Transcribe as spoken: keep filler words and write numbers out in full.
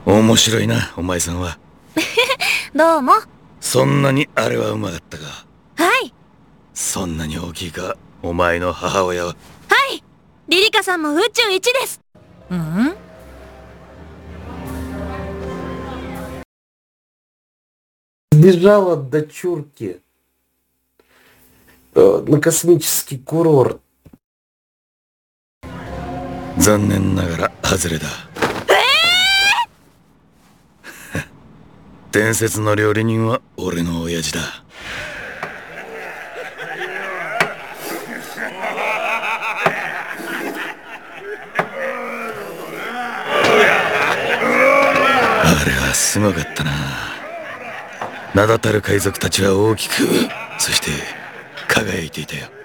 面白いな、お前さんは。 どうも。 そんなにあれはうまかったか。 はい。 そんなに大きいか、お前の母親は。 はい。リリカさんも宇宙一です。うん？ Сбежала от дочурки э, на космический курорт. 残念ながら外れだ。えー、伝説の料理人は俺の親父だ。あれはすごかったな。名だたる海賊たちは大きく、そして輝いていたよ。